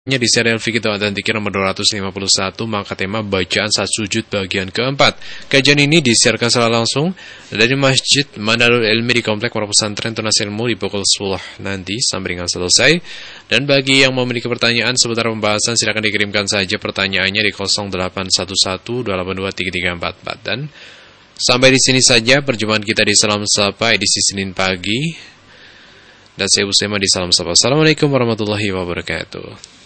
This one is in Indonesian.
di serial Fikih dan Dzikir nomor 251, maka tema bacaan saat sujud bagian keempat. Kajian ini disiarkan secara langsung dari Masjid Manarul Ilmi di Komplek Pondok Pesantren Tunas Ilmu di pukul 10 nanti sampai dengan selesai. Dan bagi yang memiliki pertanyaan seputar pembahasan, silakan dikirimkan saja pertanyaannya di 0811-282-3344. Dan sampai di sini saja perjumpaan kita di Salam Sapa edisi Senin pagi. Dan saya Usema di Salam Sapa. Assalamualaikum warahmatullahi wabarakatuh.